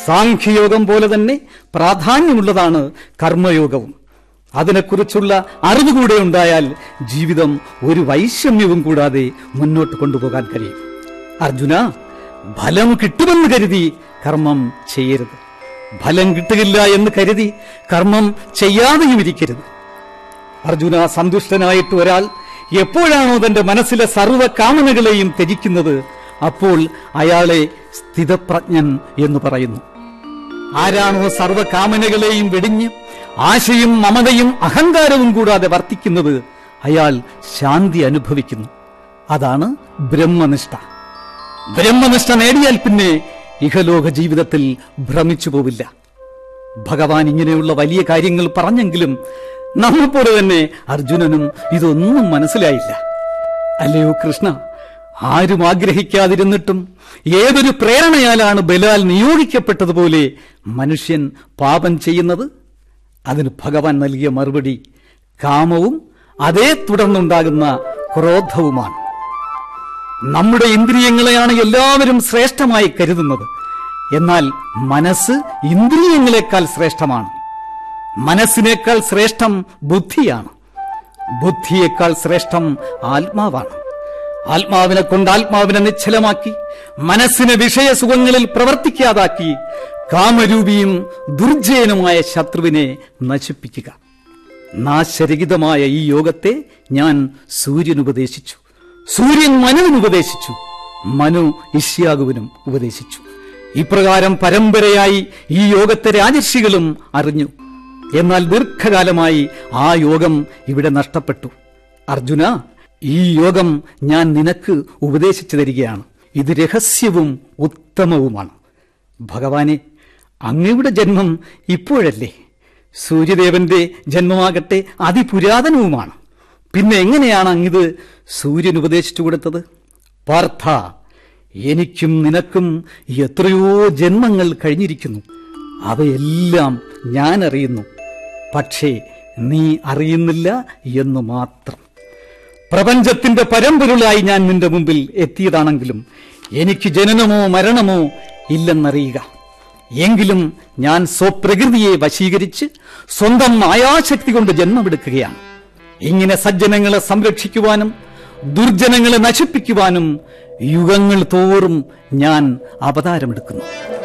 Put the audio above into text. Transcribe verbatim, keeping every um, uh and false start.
സാഖ്യയോഗം പോലെ തന്നെ പ്രാധാന്യമുള്ളതാണ് കർമ്മയോഗവും. അതിനെക്കുറിച്ചുള്ള അറിവ് കൂടെ ഉണ്ടായാൽ ജീവിതം ഒരു വൈഷമ്യവും കൂടാതെ മുന്നോട്ട് കൊണ്ടുപോകാൻ കഴിയും. അർജുന, ഫലം കിട്ടുമെന്ന് കരുതി കർമ്മം ചെയ്യരുത്. ഫലം കിട്ടുകയില്ല എന്ന് കരുതി കർമ്മം ചെയ്യാതെയും ഇരിക്കരുത്. അർജുന, സന്തുഷ്ടനായിട്ട് ഒരാൾ എപ്പോഴാണോ തന്റെ മനസ്സിലെ സർവ്വ കാമനകളെയും ത്യജിക്കുന്നത്, അപ്പോൾ അയാളെ സ്ഥിതപ്രജ്ഞൻ എന്ന് പറയുന്നു. ആരാണോ സർവ്വ കാമനകളെയും വെടിഞ്ഞ് ആശയും മമതയും അഹങ്കാരവും കൂടാതെ വർത്തിക്കുന്നത്, അയാൾ ശാന്തി അനുഭവിക്കുന്നു. അതാണ് ബ്രഹ്മനിഷ്ഠ. ബ്രഹ്മനിഷ്ഠ നേടിയാൽ പിന്നെ ഇഹലോക ജീവിതത്തിൽ ഭ്രമിച്ചു പോവില്ല. ഭഗവാൻ ഇങ്ങനെയുള്ള വലിയ കാര്യങ്ങൾ പറഞ്ഞെങ്കിലും നമ്മെപ്പോലെ തന്നെ അർജുനനും ഇതൊന്നും മനസ്സിലായില്ല. അല്ലയോ കൃഷ്ണ, ആരും ആഗ്രഹിക്കാതിരുന്നിട്ടും ഏതൊരു പ്രേരണയാലാണ് ബലാൽ നിയോഗിക്കപ്പെട്ടതുപോലെ മനുഷ്യൻ പാപം ചെയ്യുന്നത്? അതിന് ഭഗവാൻ നൽകിയ മറുപടി കാമവും അതേ തുടർന്നുണ്ടാകുന്ന ക്രോധവുമാണ്. നമ്മുടെ ഇന്ദ്രിയങ്ങളെയാണ് എല്ലാവരും ശ്രേഷ്ഠമായി കരുതുന്നത്. എന്നാൽ മനസ്സ് ഇന്ദ്രിയങ്ങളെക്കാൾ ശ്രേഷ്ഠമാണ്. മനസ്സിനേക്കാൾ ശ്രേഷ്ഠം ബുദ്ധിയാണ്. ബുദ്ധിയേക്കാൾ ശ്രേഷ്ഠം ആത്മാവാണ്. ആത്മാവിനെ കൊണ്ട് ആത്മാവിനെ നിശ്ചലമാക്കി മനസ്സിനെ വിഷയസുഖങ്ങളിൽ പ്രവർത്തിക്കാതാക്കി കാമരൂപിയും ദുർജയനുമായ ശത്രുവിനെ നശിപ്പിക്കുക. നാശരഹിതമായ ഈ യോഗത്തെ ഞാൻ സൂര്യനുപദേശിച്ചു, സൂര്യൻ മനുവിനുപദേശിച്ചു, മനു ഇഷ്യാകുവിനും ഉപദേശിച്ചു. ഇപ്രകാരം പരമ്പരയായി ഈ യോഗത്തെ രാജർഷികളും അറിഞ്ഞു. എന്നാൽ ദീർഘകാലമായി ആ യോഗം ഇവിടെ നഷ്ടപ്പെട്ടു. അർജുന, ഈ യോഗം ഞാൻ നിനക്ക് ഉപദേശിച്ചു തരികയാണ്. ഇത് രഹസ്യവും ഉത്തമവുമാണ്. ഭഗവാനെ, അങ്ങയുടെ ജന്മം ഇപ്പോഴല്ലേ? സൂര്യദേവന്റെ ജന്മമാകട്ടെ അതിപുരാതനവുമാണ്. പിന്നെ എങ്ങനെയാണ് അങ്ങിത് സൂര്യൻ ഉപദേശിച്ചു കൊടുത്തത്? പാർത്ഥ, എനിക്കും നിനക്കും എത്രയോ ജന്മങ്ങൾ കഴിഞ്ഞിരിക്കുന്നു. അവയെല്ലാം ഞാൻ അറിയുന്നു. പക്ഷേ നീ അറിയുന്നില്ല എന്ന് മാത്രം. പ്രപഞ്ചത്തിന്റെ പരമ്പൊരുളായി ഞാൻ നിന്റെ മുമ്പിൽ എത്തിയതാണെങ്കിലും എനിക്ക് ജനനമോ മരണമോ ഇല്ലെന്നറിയുക. എങ്കിലും ഞാൻ സ്വപ്രകൃതിയെ വശീകരിച്ച് സ്വന്തം മായാശക്തി കൊണ്ട് ജന്മമെടുക്കുകയാണ്. ഇങ്ങനെ സജ്ജനങ്ങളെ സംരക്ഷിക്കുവാനും ദുർജനങ്ങളെ നശിപ്പിക്കുവാനും യുഗങ്ങൾ തോറും ഞാൻ അവതാരമെടുക്കുന്നു.